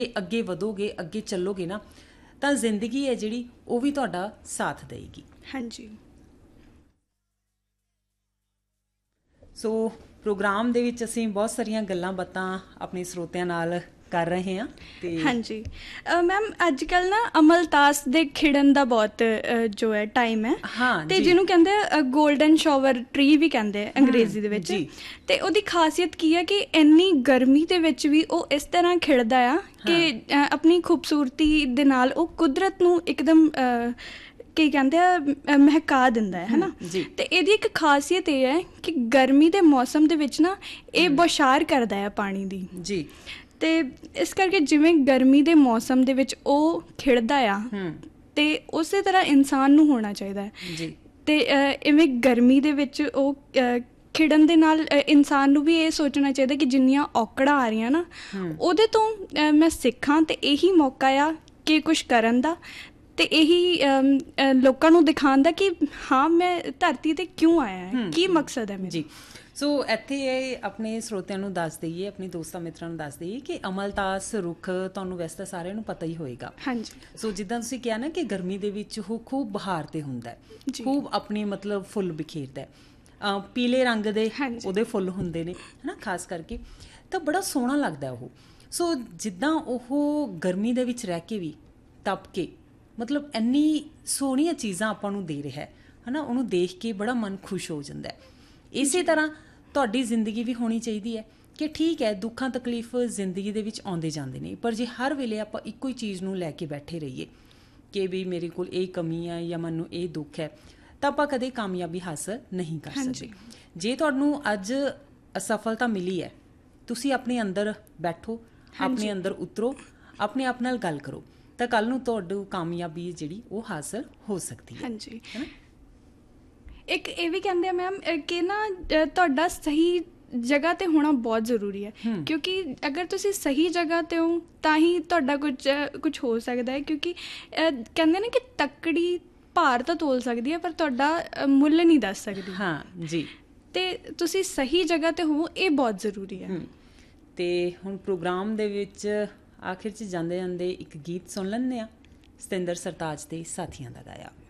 ਅੱਗੇ ਵਧੋਗੇ, ਅੱਗੇ ਚੱਲੋਗੇ ਨਾ, ਤਾਂ ਜ਼ਿੰਦਗੀ ਹੈ ਜਿਹੜੀ ਉਹ ਵੀ ਤੁਹਾਡਾ ਸਾਥ ਦੇਏਗੀ। ਹਾਂਜੀ। ਸੋ ਪ੍ਰੋਗਰਾਮ ਦੇ ਵਿੱਚ ਅਸੀਂ ਬਹੁਤ ਸਾਰੀਆਂ ਗੱਲਾਂ ਬਾਤਾਂ ਆਪਣੇ ਸਰੋਤਿਆਂ ਨਾਲ ਕਰ ਰਹੇ ਹਾਂ। ਤੇ ਹਾਂਜੀ ਮੈਮ, ਅੱਜ ਕੱਲ੍ਹ ਨਾ ਅਮਲਤਾਸ ਦੇ ਖਿੜਨ ਦਾ ਬਹੁਤ ਜੋ ਹੈ ਟਾਈਮ ਹੈ, ਹਾਂ ਤੇ ਜੀ, ਜਿਹਨੂੰ ਕਹਿੰਦੇ ਗੋਲਡਨ ਸ਼ਾਵਰ ਟਰੀ ਵੀ ਕਹਿੰਦੇ ਆ ਅੰਗਰੇਜ਼ੀ ਦੇ ਵਿੱਚ। ਜੀ। ਤੇ ਉਹਦੀ ਖਾਸੀਅਤ ਕੀ ਹੈ ਕਿ ਇੰਨੀ ਗਰਮੀ ਦੇ ਵਿੱਚ ਵੀ ਉਹ ਇਸ ਤਰ੍ਹਾਂ ਖਿੜਦਾ ਆ ਕਿ ਆਪਣੀ ਖੂਬਸੂਰਤੀ ਦੇ ਨਾਲ ਉਹ ਕੁਦਰਤ ਨੂੰ ਇੱਕਦਮ ਕੀ ਕਹਿੰਦੇ ਆ ਮਹਿਕਾ ਦਿੰਦਾ ਹੈ ਨਾ। ਤੇ ਇਹਦੀ ਇੱਕ ਖਾਸੀਅਤ ਇਹ ਹੈ ਕਿ ਗਰਮੀ ਦੇ ਮੌਸਮ ਦੇ ਵਿੱਚ ਨਾ ਇਹ ਬੌਛਾਰ ਕਰਦਾ ਹੈ ਪਾਣੀ ਦੀ ਜੀ। ਤੇ ਇਸ ਕਰਕੇ ਜਿਵੇਂ ਗਰਮੀ ਦੇ ਮੌਸਮ ਦੇ ਵਿੱਚ ਉਹ ਖਿੜਦਾ ਆ, ਤੇ ਉਸੇ ਤਰ੍ਹਾਂ ਇਨਸਾਨ ਨੂੰ ਹੋਣਾ ਚਾਹੀਦਾ ਹੈ ਜੀ। ਤੇ ਇਵੇਂ ਗਰਮੀ ਦੇ ਵਿੱਚ ਉਹ ਖਿੜਨ ਦੇ ਨਾਲ ਇਨਸਾਨ ਨੂੰ ਵੀ ਇਹ ਸੋਚਣਾ ਚਾਹੀਦਾ ਕਿ ਜਿੰਨੀਆਂ ਔਕੜਾਂ ਆ ਰਹੀਆਂ ਨਾ, ਉਹਦੇ ਤੋਂ ਮੈਂ ਸਿੱਖਾਂ, ਤੇ ਇਹੀ ਮੌਕਾ ਆ ਕਿ ਕੁਛ ਕਰਨ ਦਾ, ਤੇ ਇਹੀ ਲੋਕਾਂ ਨੂੰ ਦਿਖਾਉਣ ਦਾ ਕਿ ਹਾਂ ਮੈਂ ਧਰਤੀ 'ਤੇ ਕਿਉਂ ਆਇਆ ਹੈ, ਕੀ ਮਕਸਦ ਹੈ ਮੇਰਾ। ਜੀ। ਸੋ ਇੱਥੇ ਇਹ ਆਪਣੇ ਸਰੋਤਿਆਂ ਨੂੰ ਦੱਸ ਦਈਏ, ਆਪਣੇ ਦੋਸਤਾਂ ਮਿੱਤਰਾਂ ਨੂੰ ਦੱਸ ਦਈਏ ਕਿ ਅਮਲਤਾਸ ਰੁੱਖ ਤੁਹਾਨੂੰ ਵੈਸੇ ਤਾਂ ਸਾਰਿਆਂ ਨੂੰ ਪਤਾ ਹੀ ਹੋਏਗਾ। ਹਾਂਜੀ। ਸੋ ਜਿੱਦਾਂ ਤੁਸੀਂ ਕਿਹਾ ਨਾ ਕਿ ਗਰਮੀ ਦੇ ਵਿੱਚ ਉਹ ਖੂਬ ਬਹਾਰ 'ਤੇ ਹੁੰਦਾ, ਖੂਬ ਆਪਣੀ ਮਤਲਬ ਫੁੱਲ ਬਿਖੇਰਦਾ, ਪੀਲੇ ਰੰਗ ਦੇ ਉਹਦੇ ਫੁੱਲ ਹੁੰਦੇ ਨੇ, ਹੈ ਨਾ, ਖਾਸ ਕਰਕੇ, ਤਾਂ ਬੜਾ ਸੋਹਣਾ ਲੱਗਦਾ ਉਹ। ਸੋ ਜਿੱਦਾਂ ਉਹ ਗਰਮੀ ਦੇ ਵਿੱਚ ਰਹਿ ਕੇ ਵੀ ਤਪ ਕੇ ਮਤਲਬ ਇੰਨੀ ਸੋਹਣੀਆਂ ਚੀਜ਼ਾਂ ਆਪਾਂ ਨੂੰ ਦੇ ਰਿਹਾ ਹੈ ਨਾ, ਉਹਨੂੰ ਦੇਖ ਕੇ ਬੜਾ ਮਨ ਖੁਸ਼ ਹੋ ਜਾਂਦਾ। ਇਸੇ ਤਰ੍ਹਾਂ ਤੁਹਾਡੀ ਜ਼ਿੰਦਗੀ ਵੀ ਹੋਣੀ ਚਾਹੀਦੀ ਹੈ ਕਿ ਠੀਕ ਹੈ, ਦੁੱਖਾਂ ਤਕਲੀਫ ਜ਼ਿੰਦਗੀ ਦੇ ਵਿੱਚ ਆਉਂਦੇ ਜਾਂਦੇ ਨੇ, ਪਰ ਜੇ ਹਰ ਵੇਲੇ ਆਪਾਂ ਇੱਕੋ ਹੀ ਚੀਜ਼ ਨੂੰ ਲੈ ਕੇ ਬੈਠੇ ਰਹੀਏ ਕਿ ਵੀ ਮੇਰੇ ਕੋਲ ਇਹ ਕਮੀ ਹੈ ਜਾਂ ਮੈਨੂੰ ਇਹ ਦੁੱਖ ਹੈ, ਤਾਂ ਆਪਾਂ ਕਦੇ ਕਾਮਯਾਬੀ ਹਾਸਲ ਨਹੀਂ ਕਰ ਸਕਦੇ। ਜੇ ਤੁਹਾਨੂੰ ਅੱਜ ਅਸਫਲਤਾ ਮਿਲੀ ਹੈ, ਤੁਸੀਂ ਆਪਣੇ ਅੰਦਰ ਬੈਠੋ, ਆਪਣੇ ਅੰਦਰ ਉਤਰੋ, ਆਪਣੇ ਆਪ ਨਾਲ ਗੱਲ ਕਰੋ, ਤਾਂ ਕੱਲ੍ਹ ਨੂੰ ਤੁਹਾਨੂੰ ਕਾਮਯਾਬੀ ਜਿਹੜੀ ਉਹ ਹਾਸਲ ਹੋ ਸਕਦੀ ਹੈ। ਹਾਂਜੀ। ਇੱਕ ਇਹ ਵੀ ਕਹਿੰਦੇ ਆ ਮੈਮ ਕਿ ਨਾ ਤੁਹਾਡਾ ਸਹੀ ਜਗ੍ਹਾ 'ਤੇ ਹੋਣਾ ਬਹੁਤ ਜ਼ਰੂਰੀ ਹੈ, ਕਿਉਂਕਿ ਅਗਰ ਤੁਸੀਂ ਸਹੀ ਜਗ੍ਹਾ 'ਤੇ ਹੋ ਤਾਂ ਹੀ ਤੁਹਾਡਾ ਕੁਝ ਹੋ ਸਕਦਾ ਹੈ। ਕਿਉਂਕਿ ਕਹਿੰਦੇ ਨਾ ਕਿ ਤੱਕੜੀ ਭਾਰ ਤਾਂ ਤੋਲ ਸਕਦੀ ਹੈ, ਪਰ ਤੁਹਾਡਾ ਮੁੱਲ ਨਹੀਂ ਦੱਸ ਸਕਦੀ। ਹਾਂ ਜੀ। ਤੇ ਤੁਸੀਂ ਸਹੀ ਜਗ੍ਹਾ 'ਤੇ ਹੋ, ਇਹ ਬਹੁਤ ਜ਼ਰੂਰੀ ਹੈ। ਤੇ ਹੁਣ ਪ੍ਰੋਗਰਾਮ ਦੇ ਵਿੱਚ ਆਖਿਰ 'ਚ ਜਾਂਦੇ ਜਾਂਦੇ ਇੱਕ ਗੀਤ ਸੁਣ ਲੈਂਦੇ ਹਾਂ, ਸਤਿੰਦਰ ਸਰਤਾਜ ਦੇ ਸਾਥੀਆਂ ਦਾ ਗਾਇਆ।